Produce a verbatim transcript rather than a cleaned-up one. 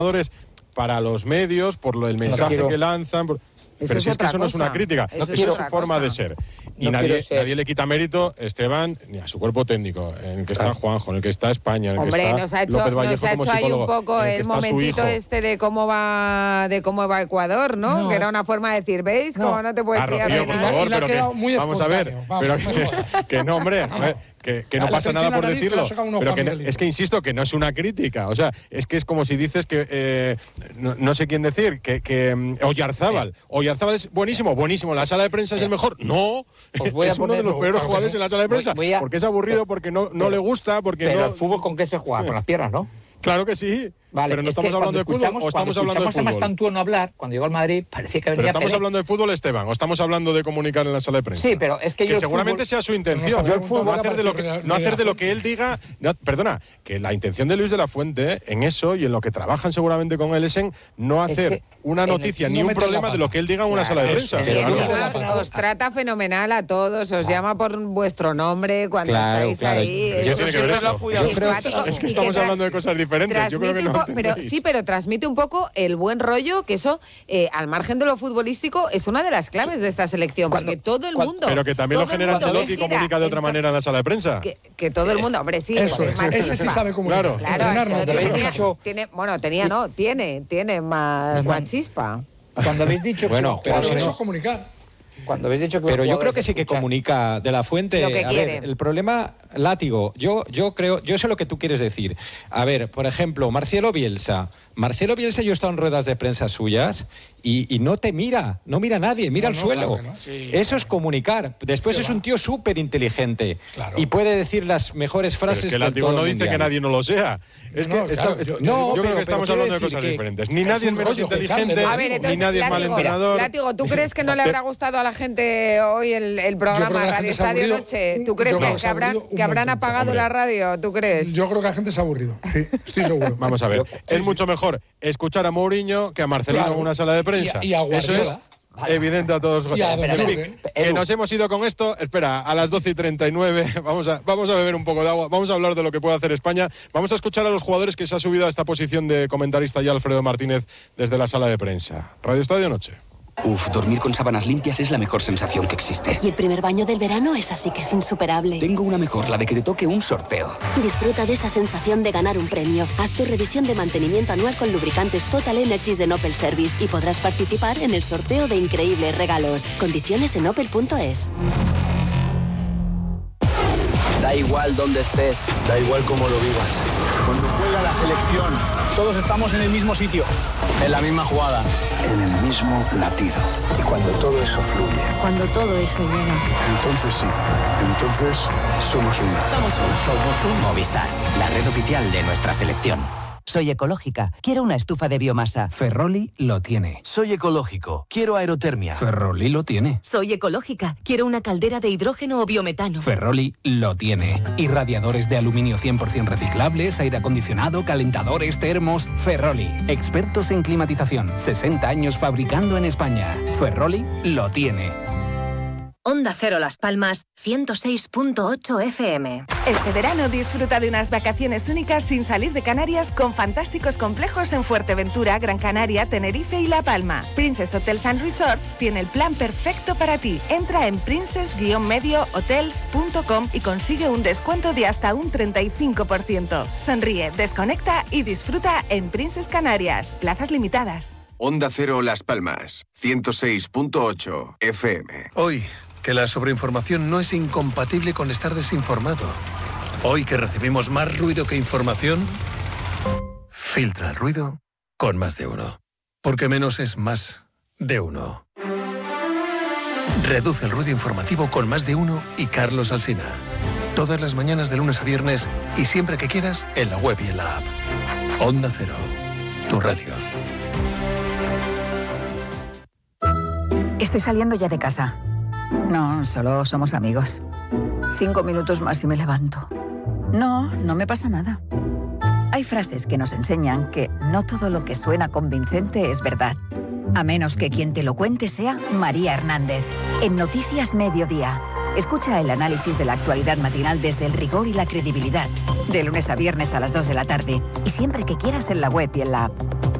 para los medios, por lo del mensaje quiero... que lanzan. Por... Pero si es que eso cosa. no es una crítica, eso, eso es, es su forma cosa. de ser. Y no nadie, nadie le quita mérito, Esteban, ni a su cuerpo técnico, en el que está claro. Juanjo, en el que está España, en el Hombre, que está nos ha hecho, López Vallejo nos ha como hecho psicólogo, ahí un poco el, el momentito este de cómo va de cómo va Ecuador, ¿no? no que era una forma de decir, ¿veis? No. Cómo no te puedes fiar de nada. Favor, pero que, muy vamos a ver, vamos, pero que, que no, hombre, a ver. Que, que no pasa nada por decirlo, pero que no, es que insisto que no es una crítica, o sea, es que es como si dices que, eh, no, no sé quién decir, que, que um, Oyarzábal, Oyarzábal es buenísimo, buenísimo, la sala de prensa es el mejor, no, Os voy a es poner, uno de los no, peores claro jugadores no. en la sala de prensa, voy, voy a, porque es aburrido, porque no, no pero, le gusta, porque pero no... el fútbol ¿con qué se juega? Con las piernas, ¿no? Claro que sí. Vale, pero no estamos hablando de fútbol o estamos hablando de fútbol. A Mastantuono hablar, cuando llegó al Madrid, parecía que venía pero estamos Pelé. hablando de fútbol, Esteban, o estamos hablando de comunicar en la sala de prensa. Sí, pero es que, que yo seguramente fútbol, sea su intención. No, fútbol, no hacer de lo que, no hacer de lo que él diga. No, perdona, que la intención de Luis de la Fuente en eso y en lo que trabajan seguramente con él es en no hacer es una noticia el, ni no un problema de lo que él diga en una claro, sala de prensa. Sí, claro. Os trata fenomenal a todos, os claro. llama por vuestro nombre cuando claro, estáis claro. ahí. ¿Qué tiene que ver eso? Yo creo, es que estamos hablando de cosas diferentes. Yo creo que no pero sí, pero transmite un poco el buen rollo, que eso, eh, al margen de lo futbolístico, es una de las claves de esta selección, porque cuando, todo el mundo... Pero que también lo genera Ancelotti y comunica de otra manera en la sala de prensa. Que, que todo el mundo, hombre, sí. Eso, es, ese sí sabe comunicar. Claro, claro tenía, tiene, bueno, tenía no, tiene, tiene más, más chispa. Cuando habéis dicho bueno, que... Pero si eso no, es comunicar. Cuando habéis dicho que pero yo creo que sí que comunica de la Fuente. Lo que a quiere. ver, el problema, Látigo, yo, yo creo, yo sé lo que tú quieres decir. A ver, por ejemplo, Marcelo Bielsa. Marcelo Bielsa, yo he estado en ruedas de prensa suyas y, y no te mira, no mira a nadie, mira no, al no, suelo. claro no. sí, Eso claro. es comunicar. Después es va? un tío súper inteligente claro. y puede decir las mejores frases. Pero es que Látigo no dice mundial. que nadie no lo sea. Es no, que claro, está, yo, yo, no, yo pero, creo que estamos hablando de cosas que, diferentes. Ni nadie es menos inteligente, a ver, entonces, ni nadie es mal entrenador. Látigo, ¿tú crees que no le habrá gustado a la gente hoy el, el programa Radio Estadio Noche? ¿Tú crees que, que, habrán, que habrán montón, apagado hombre. la radio? ¿Tú crees? Yo creo que la gente se ha aburrido. Sí, estoy seguro. Vamos a ver. Yo, es sí, mucho sí. mejor escuchar a Mourinho que a Marcelino claro. en una sala de prensa. Y a, y a Eso es vale. evidente a todos. Ya, en fin, que nos hemos ido con esto. Espera, a las doce y treinta y nueve vamos a, vamos a beber un poco de agua. Vamos a hablar de lo que puede hacer España. Vamos a escuchar a los jugadores que se ha subido a esta posición de comentarista ya Alfredo Martínez desde la sala de prensa. Radio Estadio Noche. Uf, dormir con sábanas limpias es la mejor sensación que existe. Y el primer baño del verano es así que es insuperable. Tengo una mejor, la de que te toque un sorteo. Disfruta de esa sensación de ganar un premio. Haz tu revisión de mantenimiento anual con lubricantes Total Energies de Opel Service y podrás participar en el sorteo de increíbles regalos. Condiciones en opel punto es. Da igual dónde estés, da igual cómo lo vivas. Cuando juega la selección, todos estamos en el mismo sitio, en la misma jugada, en el mismo latido. Y cuando todo eso fluye, cuando todo eso llega, entonces sí, entonces somos uno. Somos uno. Somos un Movistar, la red oficial de nuestra selección. Soy ecológica, quiero una estufa de biomasa. Ferroli lo tiene. Soy ecológico, quiero aerotermia. Ferroli lo tiene. Soy ecológica, quiero una caldera de hidrógeno o biometano. Ferroli lo tiene. Irradiadores de aluminio cien por ciento reciclables, aire acondicionado, calentadores, termos. Ferroli, expertos en climatización. sesenta años fabricando en España. Ferroli lo tiene. Onda Cero Las Palmas, ciento seis punto ocho F M. Este verano disfruta de unas vacaciones únicas sin salir de Canarias con fantásticos complejos en Fuerteventura, Gran Canaria, Tenerife y La Palma. Princess Hotels and Resorts tiene el plan perfecto para ti. Entra en princess guion medio hotels punto com y consigue un descuento de hasta un treinta y cinco por ciento. Sonríe, desconecta y disfruta en Princess Canarias. Plazas limitadas. Onda Cero Las Palmas, ciento seis punto ocho F M. Hoy, que la sobreinformación no es incompatible con estar desinformado. Hoy que recibimos más ruido que información, filtra el ruido con Más de Uno. Porque menos es más de uno. Reduce el ruido informativo con Más de Uno y Carlos Alsina. Todas las mañanas de lunes a viernes y siempre que quieras en la web y en la app. Onda Cero, tu radio. Estoy saliendo ya de casa. No, solo somos amigos. Cinco minutos más y me levanto. No, no me pasa nada. Hay frases que nos enseñan que no todo lo que suena convincente es verdad. A menos que quien te lo cuente sea María Hernández. En Noticias Mediodía. Escucha el análisis de la actualidad matinal desde el rigor y la credibilidad. De lunes a viernes a las dos de la tarde. Y siempre que quieras en la web y en la app.